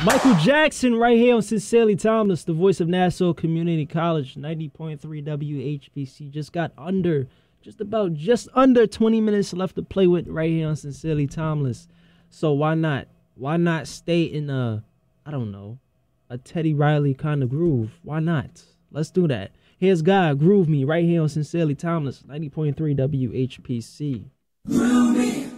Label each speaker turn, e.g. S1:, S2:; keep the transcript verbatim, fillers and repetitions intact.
S1: Michael Jackson right here on Sincerely Timeless, the voice of Nassau Community College, ninety point three W H B C. Just got under, just about, just under twenty minutes left to play with right here on Sincerely Timeless. So why not? Why not stay in a, I don't know, a Teddy Riley kind of groove? Why not? Let's do that. Here's God, Groove Me, right here on Sincerely Timeless, ninety point three W H P C.